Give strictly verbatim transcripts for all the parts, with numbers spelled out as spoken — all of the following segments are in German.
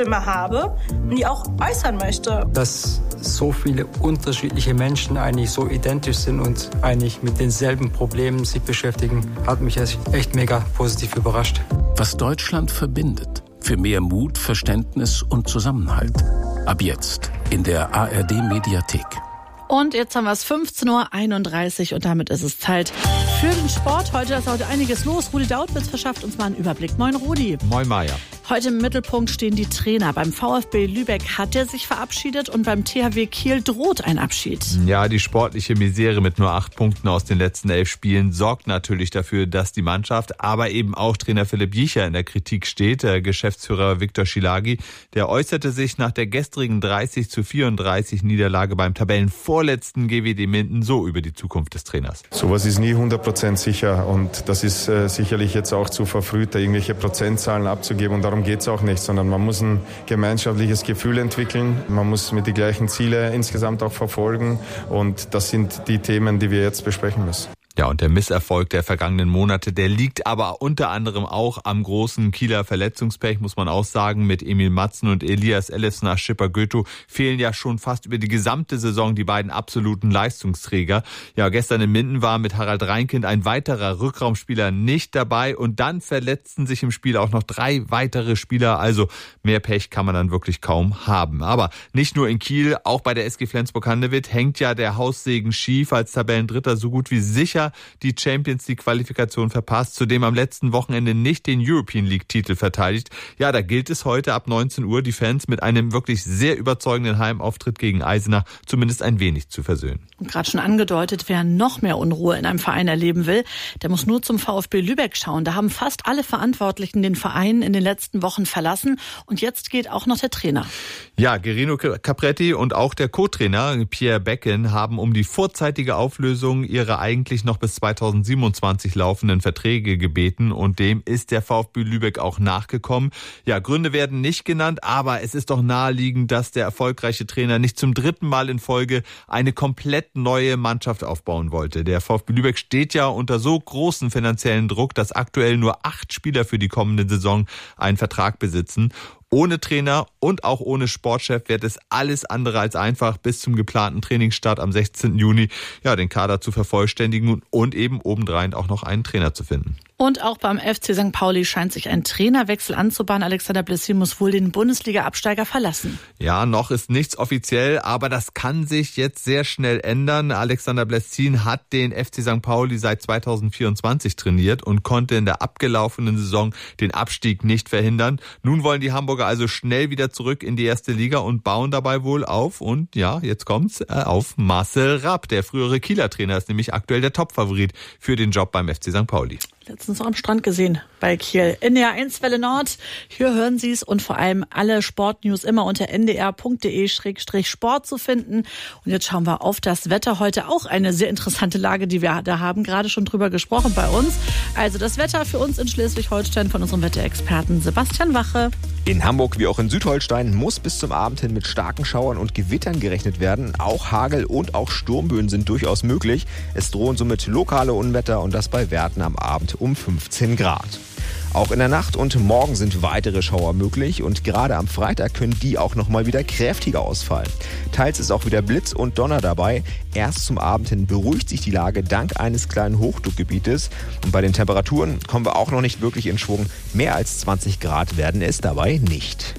Stimme habe und die auch äußern möchte. Dass so viele unterschiedliche Menschen eigentlich so identisch sind und eigentlich mit denselben Problemen sich beschäftigen, hat mich echt mega positiv überrascht. Was Deutschland verbindet. Für mehr Mut, Verständnis und Zusammenhalt. Ab jetzt in der A R D-Mediathek. Und jetzt haben wir es fünfzehn Uhr einunddreißig und damit ist es Zeit für den Sport. Heute ist heute einiges los. Rudi Daudwitz verschafft uns mal einen Überblick. Moin Rudi. Moin Maja. Heute im Mittelpunkt stehen die Trainer. Beim VfB Lübeck hat er sich verabschiedet und beim T H W Kiel droht ein Abschied. Ja, die sportliche Misere mit nur acht Punkten aus den letzten elf Spielen sorgt natürlich dafür, dass die Mannschaft, aber eben auch Trainer Philipp Jicher in der Kritik steht. Der Geschäftsführer Viktor Schilágyi, der äußerte sich nach der gestrigen dreißig zu vierunddreißig Niederlage beim Tabellenvorletzten G W D Minden so über die Zukunft des Trainers. Sowas ist nie hundert Prozent sicher und das ist äh, sicherlich jetzt auch zu verfrüht, da irgendwelche Prozentzahlen abzugeben und darum geht es auch nicht, sondern man muss ein gemeinschaftliches Gefühl entwickeln, man muss mit die gleichen Ziele insgesamt auch verfolgen und das sind die Themen, die wir jetzt besprechen müssen. Ja, und der Misserfolg der vergangenen Monate, der liegt aber unter anderem auch am großen Kieler Verletzungspech, muss man auch sagen. Mit Emil Matzen und Elias Ellefsner, Schipper Göto fehlen ja schon fast über die gesamte Saison die beiden absoluten Leistungsträger. Ja, gestern in Minden war mit Harald Reinkind ein weiterer Rückraumspieler nicht dabei und dann verletzten sich im Spiel auch noch drei weitere Spieler. Also mehr Pech kann man dann wirklich kaum haben. Aber nicht nur in Kiel, auch bei der S G Flensburg-Handewitt hängt ja der Haussegen schief, als Tabellendritter so gut wie sicher die Champions League Qualifikation verpasst, zudem am letzten Wochenende nicht den European League Titel verteidigt. Ja, da gilt es heute ab neunzehn Uhr, die Fans mit einem wirklich sehr überzeugenden Heimauftritt gegen Eisenach zumindest ein wenig zu versöhnen. Und gerade schon angedeutet, wer noch mehr Unruhe in einem Verein erleben will, der muss nur zum VfB Lübeck schauen. Da haben fast alle Verantwortlichen den Verein in den letzten Wochen verlassen und jetzt geht auch noch der Trainer. Ja, Guerino Capretti und auch der Co-Trainer Pierre Becken haben um die vorzeitige Auflösung ihrer eigentlich noch bis zweitausendsiebenundzwanzig laufenden Verträge gebeten und dem ist der VfB Lübeck auch nachgekommen. Ja, Gründe werden nicht genannt, aber es ist doch naheliegend, dass der erfolgreiche Trainer nicht zum dritten Mal in Folge eine komplett neue Mannschaft aufbauen wollte. Der VfB Lübeck steht ja unter so großen finanziellen Druck, dass aktuell nur acht Spieler für die kommende Saison einen Vertrag besitzen. Ohne Trainer und auch ohne Sportchef wird es alles andere als einfach, bis zum geplanten Trainingsstart am sechzehnten Juni ja, den Kader zu vervollständigen und eben obendrein auch noch einen Trainer zu finden. Und auch beim F C Sankt Pauli scheint sich ein Trainerwechsel anzubahnen. Alexander Blessin muss wohl den Bundesliga-Absteiger verlassen. Ja, noch ist nichts offiziell, aber das kann sich jetzt sehr schnell ändern. Alexander Blessin hat den F C Sankt Pauli seit zweitausendvierundzwanzig trainiert und konnte in der abgelaufenen Saison den Abstieg nicht verhindern. Nun wollen die Hamburger also schnell wieder zurück in die erste Liga und bauen dabei wohl auf. Und ja, jetzt kommt's, äh, auf Marcel Rapp. Der frühere Kieler Trainer ist nämlich aktuell der Topfavorit für den Job beim F C Sankt Pauli. Letztens noch am Strand gesehen bei Kiel. N D R eins Welle Nord. Hier hören Sie es und vor allem alle Sportnews immer unter n d r punkt d e slash sport zu finden. Und jetzt schauen wir auf das Wetter. Heute auch eine sehr interessante Lage, die wir da haben. Gerade schon drüber gesprochen bei uns. Also das Wetter für uns in Schleswig-Holstein von unserem Wetterexperten Sebastian Wache. In Hamburg wie auch in Südholstein muss bis zum Abend hin mit starken Schauern und Gewittern gerechnet werden. Auch Hagel und auch Sturmböen sind durchaus möglich. Es drohen somit lokale Unwetter und das bei Werten am Abend um fünfzehn Grad. Auch in der Nacht und morgen sind weitere Schauer möglich und gerade am Freitag können die auch nochmal wieder kräftiger ausfallen. Teils ist auch wieder Blitz und Donner dabei. Erst zum Abend hin beruhigt sich die Lage dank eines kleinen Hochdruckgebietes. Und bei den Temperaturen kommen wir auch noch nicht wirklich in Schwung. Mehr als zwanzig Grad werden es dabei nicht.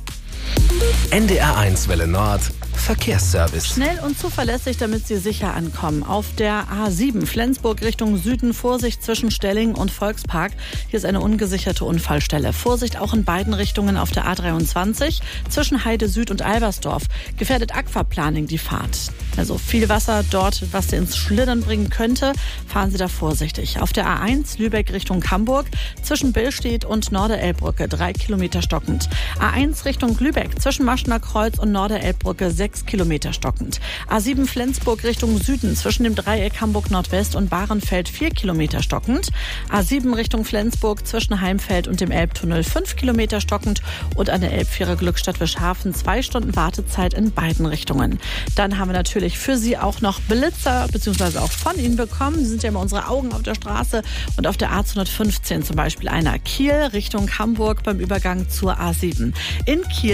N D R eins Welle Nord Verkehrsservice. Schnell und zuverlässig, damit Sie sicher ankommen. Auf der A sieben Flensburg Richtung Süden, Vorsicht zwischen Stelling und Volkspark. Hier ist eine ungesicherte Unfallstelle. Vorsicht auch in beiden Richtungen auf der A dreiundzwanzig zwischen Heide Süd und Albersdorf. Gefährdet Aquaplaning die Fahrt. Also viel Wasser dort, was Sie ins Schlittern bringen könnte. Fahren Sie da vorsichtig. Auf der A eins Lübeck Richtung Hamburg zwischen Billstedt und Norderelbbrücke drei Kilometer stockend. A eins Richtung Lübeck zwischen Maschner Kreuz und Norderelbbrücke sechs Kilometer stockend. A sieben Flensburg Richtung Süden zwischen dem Dreieck Hamburg Nordwest und Bahrenfeld vier Kilometer stockend. A sieben Richtung Flensburg zwischen Heimfeld und dem Elbtunnel fünf Kilometer stockend und an der Elbfähre Glückstadt Wischhafen zwei Stunden Wartezeit in beiden Richtungen. Dann haben wir natürlich für Sie auch noch Blitzer beziehungsweise auch von Ihnen bekommen. Sie sind ja immer unsere Augen auf der Straße und auf der A zweihundertfünfzehn zum Beispiel einer Kiel Richtung Hamburg beim Übergang zur A sieben. In Kiel